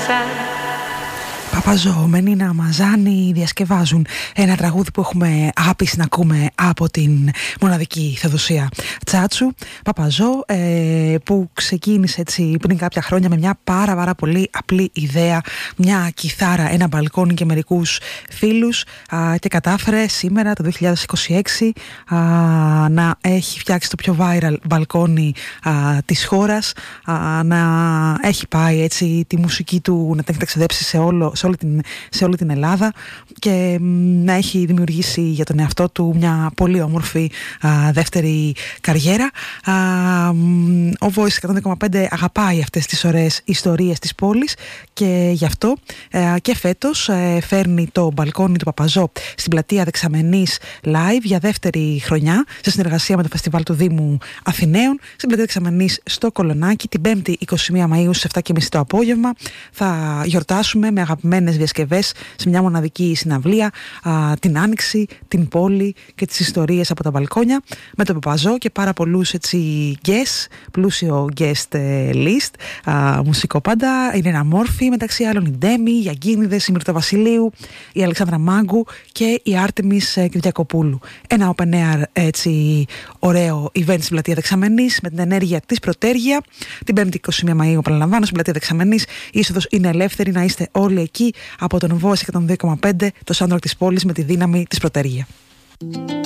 Παπαζό, με Νίνα Μαζάνη διασκευάζουν ένα τραγούδι που έχουμε άπειση να ακούμε από την μοναδική Θεοδοσία Τσάτσου. Παπαζό, που ξεκίνησε έτσι πριν κάποια χρόνια με μια πάρα πολύ απλή ιδέα, μια κιθάρα, ένα μπαλκόνι και μερικούς φίλους, και κατάφερε σήμερα το 2026 να έχει φτιάξει το πιο viral μπαλκόνι της χώρας, να έχει πάει έτσι τη μουσική του, να την έχει ταξιδέψει σε όλη την Ελλάδα και να έχει δημιουργήσει για τον εαυτό του μια πολύ όμορφη δεύτερη καριέρα. Ο Voice 100,5 αγαπάει αυτές τις ωραίες ιστορίες της πόλης και γι' αυτό και φέτος φέρνει το μπαλκόνι του Παπαζό στην πλατεία Δεξαμενής live για δεύτερη χρονιά σε συνεργασία με το φεστιβάλ του Δήμου Αθηναίων στην πλατεία Δεξαμενής στο Κολονάκι την 5η 21 Μαΐου στις 7.30 το απόγευμα. Θα γιορτάσουμε με αγαπημένες διασκευές σε μια μοναδική συναυλία την Άνοιξη, την πόλη και τις ιστορίες από τα μπαλκόνια με τον Παπαζό και πάρα πολλούς έτσι guest, πλούσιο guest list, μουσικό πάντα. Είναι ένα μόρφι, μεταξύ άλλων η Ντέμι, η Αγκίνηδες, η Μυρτώ Βασιλείου, η Αλεξάνδρα Μάγκου και η Άρτεμις Κυριακοπούλου. Ένα open air έτσι ωραίο event στην πλατεία Δεξαμενής με την ενέργεια της Πρωτέργεια την 5η 21 Μαΐου, παραλαμβάνω, στην πλατεία Δεξαμενής. Η είσοδος είναι ελεύθερη, να είστε όλοι εκεί από τον Voice 102,5, το soundtrack της πόλης με τη δύναμη της Πρωτέργεια.